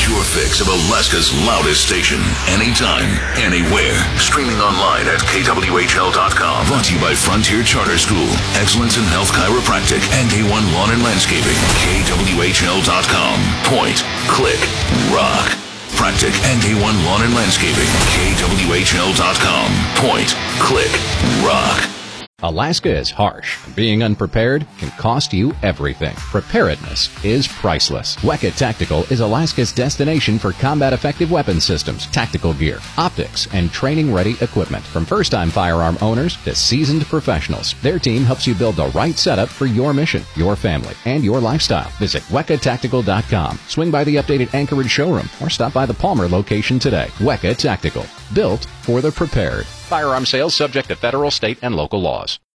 your fix of Alaska's loudest station. Anytime, anywhere. Streaming online at kwhl.com. Brought to you by Frontier Charter School, Excellence in Health Chiropractic, and A1 Lawn and Landscaping. kwhl.com. Point, click, rock. Practic and A1 Lawn and Landscaping. kwhl.com. Point, click, rock. Alaska is harsh. Being unprepared can cost you everything. Preparedness is priceless. Weka Tactical is Alaska's destination for combat-effective weapon systems, tactical gear, optics, and training-ready equipment. From first-time firearm owners to seasoned professionals, their team helps you build the right setup for your mission, your family, and your lifestyle. Visit WekaTactical.com. Swing by the updated Anchorage showroom or stop by the Palmer location today. Weka Tactical. Built for the prepared. Firearm sales subject to federal, state, and local laws.